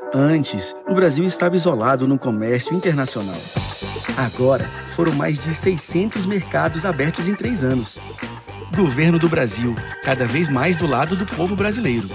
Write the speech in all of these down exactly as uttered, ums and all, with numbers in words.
Antes, o Brasil estava isolado no comércio internacional. Agora, foram mais de seiscentos mercados abertos em três anos. Governo do Brasil, cada vez mais do lado do povo brasileiro.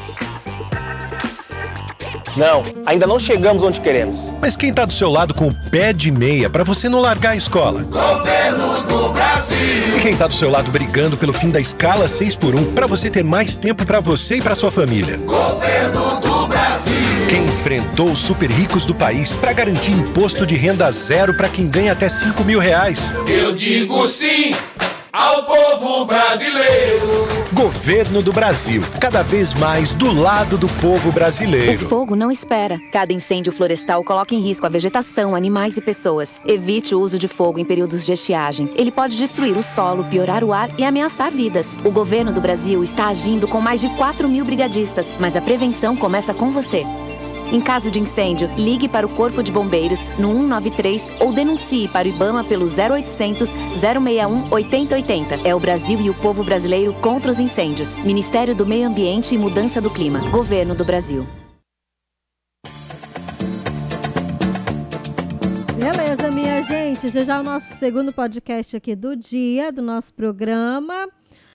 Não, ainda não chegamos onde queremos. Mas quem tá do seu lado com o pé de meia pra você não largar a escola? Governo do Brasil! E quem tá do seu lado brigando pelo fim da escala seis por um pra você ter mais tempo pra você e pra sua família? Governo do Brasil! Quem enfrentou os super ricos do país pra garantir imposto de renda zero pra quem ganha até cinco mil reais? Eu digo sim ao povo brasileiro. Governo do Brasil, cada vez mais do lado do povo brasileiro. O fogo não espera. Cada incêndio florestal coloca em risco a vegetação, animais e pessoas. Evite o uso de fogo em períodos de estiagem. Ele pode destruir o solo, piorar o ar e ameaçar vidas. O governo do Brasil está agindo com mais de quatro mil brigadistas, mas a prevenção começa com você. Em caso de incêndio, ligue para o Corpo de Bombeiros no um nove três ou denuncie para o IBAMA pelo zero oitocentos, zero seis um, oito zero oito zero. É o Brasil e o povo brasileiro contra os incêndios. Ministério do Meio Ambiente e Mudança do Clima. Governo do Brasil. Beleza, minha gente. Já já o nosso segundo podcast aqui do dia, do nosso programa.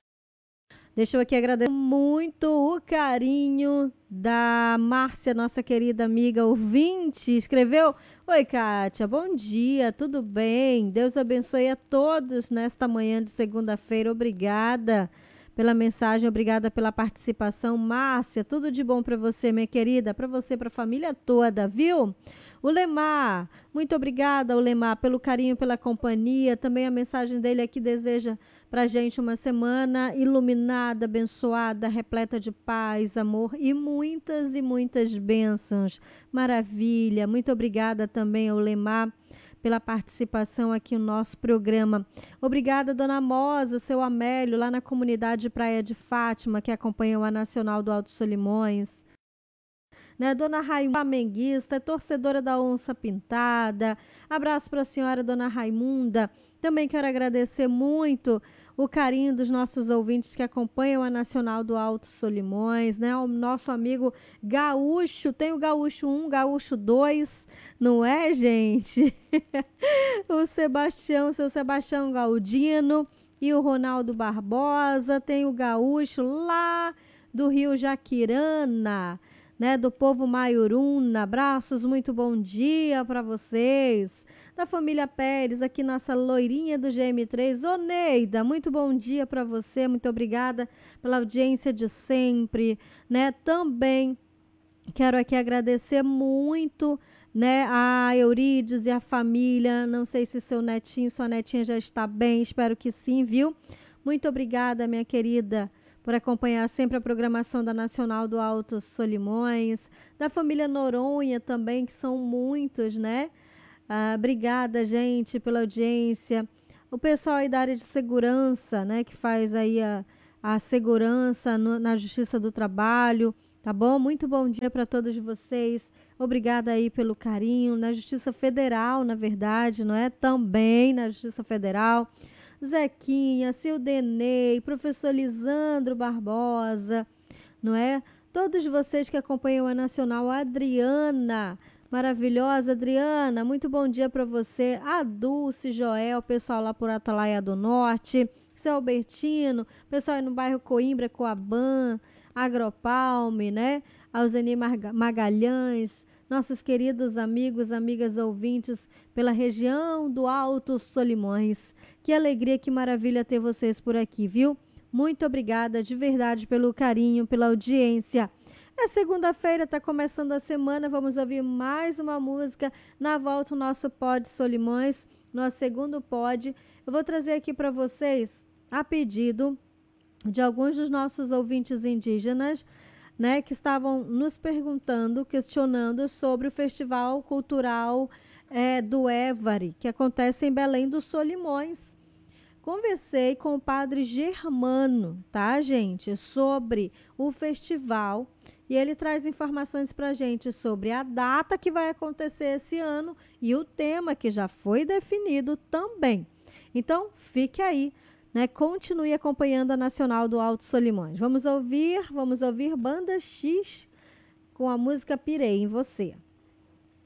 Deixa eu aqui agradecer muito o carinho da Márcia, nossa querida amiga ouvinte. Escreveu: oi, Kátia, bom dia, tudo bem? Deus abençoe a todos nesta manhã de segunda-feira. Obrigada pela mensagem, obrigada pela participação. Márcia, tudo de bom para você, minha querida, para você, para a família toda, viu? O Lemar, muito obrigada, o Lemar, pelo carinho, pela companhia. Também a mensagem dele aqui deseja para a gente uma semana iluminada, abençoada, repleta de paz, amor e muitas e muitas bênçãos. Maravilha. Muito obrigada também ao Lemar pela participação aqui no nosso programa. Obrigada, Dona Mosa, seu Amélio, lá na comunidade Praia de Fátima, que acompanha a Nacional do Alto Solimões. Né, Dona Raimunda, flamenguista, torcedora da Onça Pintada. Abraço para a senhora, Dona Raimunda. Também quero agradecer muito o carinho dos nossos ouvintes que acompanham a Nacional do Alto Solimões, né? O nosso amigo Gaúcho, tem o Gaúcho um, Gaúcho dois, não é, gente? O Sebastião, seu Sebastião Galdino e o Ronaldo Barbosa, tem o Gaúcho lá do Rio Jaquirana, né, do povo Maioruna. Abraços, muito bom dia para vocês. Da família Pérez, aqui nossa loirinha do G M três, Oneida, muito bom dia para você, muito obrigada pela audiência de sempre, né? Também quero aqui agradecer muito, né, a Eurides e a família. Não sei se seu netinho, sua netinha já está bem, espero que sim, viu? Muito obrigada, minha querida, por acompanhar sempre a programação da Nacional do Alto Solimões, da família Noronha também, que são muitos, né? Ah, obrigada, gente, pela audiência. O pessoal aí da área de segurança, né, que faz aí a, a segurança no, na Justiça do Trabalho, tá bom? Muito bom dia para todos vocês. Obrigada aí pelo carinho. Na Justiça Federal, na verdade, não é? Também na Justiça Federal. Zequinha, Sildenei, professor Lisandro Barbosa, não é? Todos vocês que acompanham a Nacional, a Adriana, maravilhosa Adriana, muito bom dia para você, a Dulce, Joel, pessoal lá por Atalaia do Norte, seu Albertino, pessoal aí no bairro Coimbra, Coaban, Agropalme, né? Alzeni Magalhães, nossos queridos amigos, amigas ouvintes pela região do Alto Solimões. Que alegria, que maravilha ter vocês por aqui, viu? Muito obrigada de verdade pelo carinho, pela audiência. É segunda-feira, está começando a semana, vamos ouvir mais uma música. Na volta o nosso Pod Solimões, nosso segundo pod. Eu vou trazer aqui para vocês, a pedido de alguns dos nossos ouvintes indígenas, né, que estavam nos perguntando, questionando sobre o Festival Cultural é, do Évari, que acontece em Belém dos Solimões. Conversei com o padre Germano, tá, gente, sobre o festival, e ele traz informações para a gente sobre a data que vai acontecer esse ano e o tema que já foi definido também. Então, fique aí, né? Continue acompanhando a Nacional do Alto Solimões. Vamos ouvir, vamos ouvir Banda X com a música Pirei em Você.